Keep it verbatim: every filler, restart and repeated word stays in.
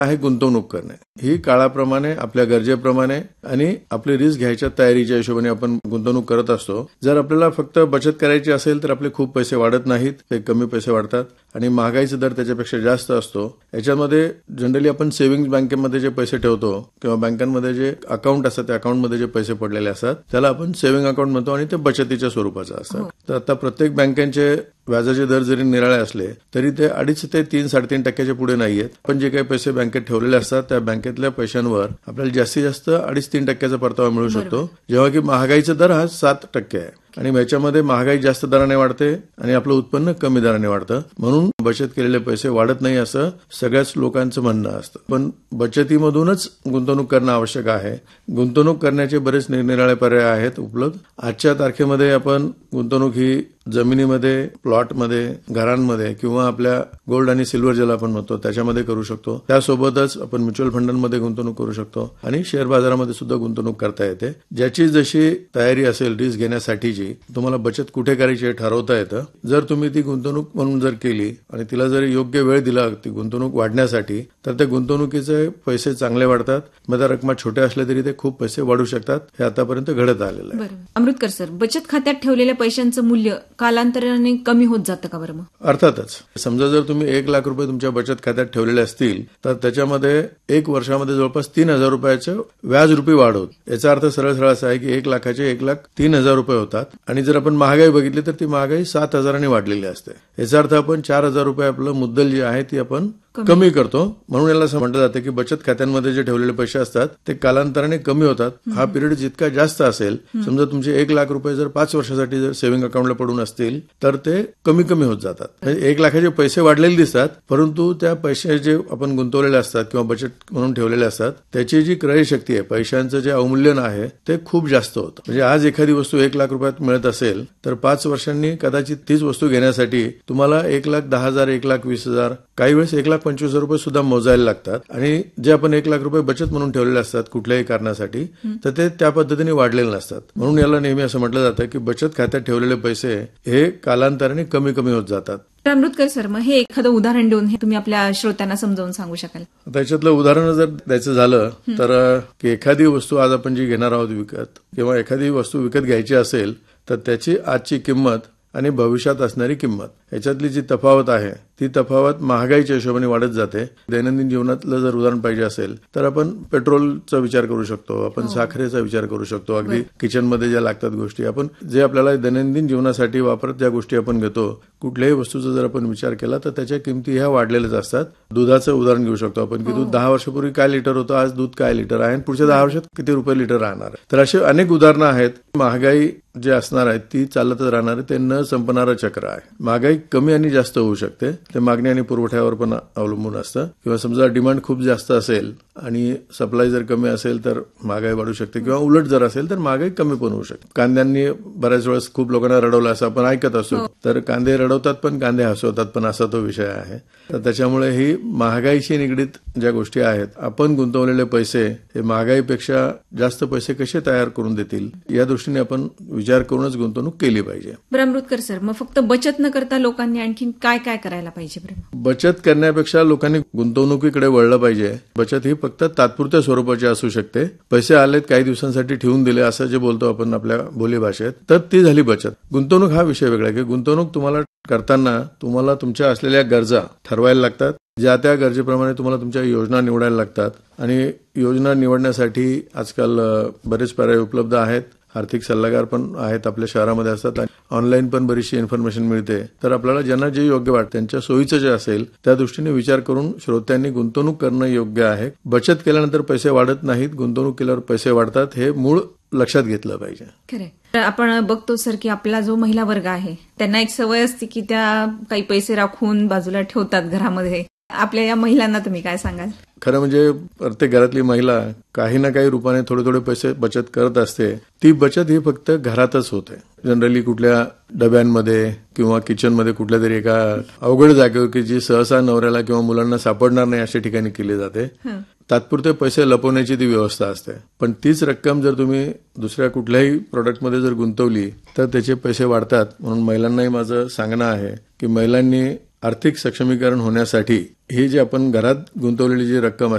आहे गुंतवणूक करणे. ही काळाप्रमाणे आपल्या गरजेप्रमाणे आणि आपली रिस्क घ्यायच्या तयारीच्या हिशोबाने आपण गुंतवणूक करत असतो. जर आपल्याला फक्त बचत करायची असेल तर आपले खूप पैसे वाढत नाहीत, ते कमी पैसे वाढतात आणि महागाईचा दर त्याच्यापेक्षा जास्त असतो. याच्यामध्ये जनरली आपण सेव्हिंग्ज बँकेमध्ये जे पैसे ठेवतो किंवा बँकांमध्ये जे अकाउंट असतात त्या अकाउंटमध्ये जे पैसे पडलेले असतात त्याला आपण सेव्हिंग अकाउंट म्हणतो आणि ते बचतीच्या स्वरूपाचं असतं. तर आता प्रत्येक बँकेचे व्याजाचे दर जरी निराळे असले तरी ते अडीच ते तीन साडेतीन टक्क्याच्या पुढे नाहीयेत. पण जे काही पैसे बँकेत ठेवलेले असतात त्या बँकेतल्या पैशांवर आपल्याला जास्तीत जास्त अडीच तीन टक्क्याचा परतावा मिळू शकतो, जेव्हा की महागाईचा दर हा सात टक्के आहे. आणि याच्यामध्ये महागाई जास्त दराने वाढते आणि आपलं उत्पन्न कमी दराने वाढतं, म्हणून बचत केलेले पैसे वाढत नाही असं सगळ्याच लोकांचं म्हणणं असतं. पण बचतीमधूनच गुंतवणूक करणं आवश्यक आहे. गुंतवणूक करण्याचे बरेच निरनिराळे पर्याय आहेत उपलब्ध. आजच्या तारखेमध्ये आपण गुंतवणूक ही जमिनीमध्ये, प्लॉटमध्ये, घरांमध्ये किंवा आपल्या गोल्ड आणि सिल्वर ज्याला आपण म्हणतो त्याच्यामध्ये करू शकतो. त्यासोबतच आपण म्युच्युअल फंडांमध्ये गुंतवणूक करू शकतो आणि शेअर बाजारामध्ये सुद्धा गुंतवणूक करता येते. ज्याची जशी तयारी असेल रिस्क घेण्यासाठीची तुम्हाला बचत कुठे करायची हे ठरवता येतं. जर तुम्ही ती गुंतवणूक म्हणून जर केली आणि तिला जर योग्य वेळ दिला ती गुंतवणूक वाढण्यासाठी तर त्या गुंतवणुकीचे पैसे चांगले वाढतात. मग त्या रकमा छोट्या असल्या तरी ते खूप पैसे वाढू शकतात. हे आतापर्यंत घडत आलेलं आहे. अमृतकर सर, बचत खात्यात ठेवलेल्या पैशांचं मूल्य कालांतराने कमी होत जातं का बरं? मग अर्थातच. समजा जर तुम्ही एक लाख रुपये तुमच्या बचत खात्यात ठेवलेले असतील तर त्याच्यामध्ये एक वर्षामध्ये जवळपास तीन हजार रुपयाचं व्याज रुपी वाढ होत. याचा अर्थ सरळ सरळ असा आहे की एक लाखाचे एक लाख तीन हजार रुपये होतात आणि जर आपण महागाई बघितली तर ती महागाई सात हजारांनी वाढलेली असते. याचा अर्थ आपण चार हजार रुपये आपलं मुद्दल जी आहे ती आपण कमी करतो. म्हणून याला असं म्हटलं जातं की बचत खात्यांमध्ये जे ठेवलेले पैसे असतात ते कालांतराने कमी होतात. हा पिरियड जितका जास्त असेल, समजा तुमचे एक लाख रुपये जर पाच वर्षासाठी जर सेव्हिंग अकाउंटला पडून असतील तर ते कमी कमी होत जातात. एक लाखाचे पैसे वाढलेले दिसतात, परंतु त्या पैसे जे आपण गुंतवलेले असतात किंवा बचत म्हणून ठेवलेले असतात त्याची जी क्रय शक्ती आहे, पैशांचं जे अवमूल्यन आहे ते खूप जास्त होतं. म्हणजे आज एखादी वस्तू एक लाख रुपयात मिळत असेल तर पाच वर्षांनी कदाचित तीच वस्तू घेण्यासाठी तुम्हाला एक लाख दहा हजार, एक लाख वीस हजार, काही वेळेस एक लाख पंचवीस हजार रुपये सुद्धा मोजायला लागतात. आणि जे आपण एक लाख रुपये बचत म्हणून ठेवलेले असतात कुठल्याही कारणासाठी तर ते त्या पद्धतीने वाढलेले नसतात. म्हणून याला नेहमी असं म्हटलं जातं की बचत खात्यात ठेवलेले पैसे हे कालांतराने कमी कमी होत जातात. अमृतकर सर, मग हे एखादं उदाहरण देऊन हे तुम्ही आपल्या श्रोत्यांना समजावून सांगू शकाल? त्याच्यातलं उदाहरण जर द्यायचं झालं तर की एखादी वस्तू आज आपण जी घेणार आहोत विकत किंवा एखादी वस्तू विकत घ्यायची असेल तर त्याची आजची किंमत आणि भविष्यात असणारी किंमत याच्यातली जी तफावत आहे ती तफावत महागाईच्या हिशोबाने वाढत जाते. दैनंदिन जीवनातलं जर उदाहरण पाहिजे असेल तर आपण पेट्रोलचा विचार करू शकतो, आपण साखरेचा विचार करू शकतो, अगदी किचनमध्ये ज्या लागतात गोष्टी, आपण जे आपल्याला दैनंदिन जीवनासाठी वापरत ज्या गोष्टी आपण घेतो, कुठल्याही वस्तूचा जर आपण विचार केला तर त्याच्या किमती ह्या वाढलेल्याच असतात. दुधाचं उदाहरण घेऊ शकतो आपण की दूध दहा वर्षापूर्वी काय लिटर होतं, आज दूध काय लिटर आहे, पुढच्या दहा वर्षात किती रुपये लिटर राहणार. तर असे अनेक उदाहरणं आहेत. महागाई जे असणार आहे ती चालतच राहणार आहे, ते न संपणारं चक्र आहे. महागाई कमी आणि जास्त होऊ शकते, ते मागणी आणि पुरवठ्यावर पण अवलंबून असतं. किंवा समजा डिमांड खूप जास्त असेल आणि सप्लाय जर कमी असेल तर महागाई वाढू शकते, किंवा उलट जर असेल तर महागाई कमी पण होऊ शकते. कांद्यांनी बऱ्याच वेळेस खूप लोकांना रडवलं असं आपण ऐकत असतो. तर कांदे रडवतात पण कांदे हसवतात पण असा तो विषय आहे. तर त्याच्यामुळे ही महागाईशी निगडीत ज्या गोष्टी आहेत, आपण गुंतवलेले पैसे हे महागाईपेक्षा जास्त पैसे कसे तयार करून देतील या दृष्टीने आपण विचार करूनच गुंतवणूक केली पाहिजे. बरं अमृतकर सर, मग फक्त बचत न करता लोकांनी आणखी काय काय करायला पाहिजे? बचत करण्यापेक्षा लोकांनी गुंतवणुकीकडे वळलं पाहिजे. बचत ही फक्त तात्पुरत्या स्वरूपाची असू शकते. पैसे आलेत काही दिवसांसाठी ठेवून दिले असं जे बोलतो आपण आपल्या बोलीभाषेत, तर ती झाली बचत. गुंतवणूक हा विषय वेगळा आहे की गुंतवणूक तुम्हाला करताना तुम्हाला तुमच्या असलेल्या गरजा ठरवायला लागतात. ज्या त्या गरजेप्रमाणे तुम्हाला तुमच्या योजना निवडायला लागतात आणि योजना निवडण्यासाठी आजकाल बरेच पर्याय उपलब्ध आहेत. आर्थिक सल्लागार पण आहेत आपल्या शहरामध्ये असतात. ऑनलाईन पण बरीचशी इन्फॉर्मेशन मिळते. तर आपल्याला ज्यांना जे योग्य वाटतं त्यांच्या सोयीचं जे असेल त्या दृष्टीने विचार करून श्रोत्यांनी गुंतवणूक करणं योग्य आहे. बचत केल्यानंतर पैसे वाढत नाहीत, गुंतवणूक केल्यावर पैसे वाढतात, हे मूळ लक्षात घेतलं पाहिजे. खरं. आपण बघतो सर की आपला जो महिला वर्ग आहे त्यांना एक सवय असते की त्या काही पैसे राखून बाजूला ठेवतात घरामध्ये. आपल्या या महिलांना तुम्ही काय सांगाल? खरं म्हणजे प्रत्येक घरातली महिला काही ना काही रूपाने थोडे थोडे पैसे बचत करत असते. ती बचत ही फक्त घरातच होते. जनरली कुठल्या डब्यांमध्ये किंवा किचनमध्ये कुठल्या तरी एका अवघड जागेवर की जी सहसा नवऱ्याला किंवा मुलांना सापडणार नाही अशा ठिकाणी केली जाते. तात्पुरते पैसे लपवण्याची ती व्यवस्था असते. पण तीच रक्कम जर तुम्ही दुसऱ्या कुठल्याही प्रोडक्टमध्ये जर गुंतवली तर त्याचे पैसे वाढतात. म्हणून महिलांनाही माझं सांगणं आहे की महिलांनी आर्थिक सक्षमीकरण होण्यासाठी ही जी आपण घरात गुंतवलेली जी रक्कम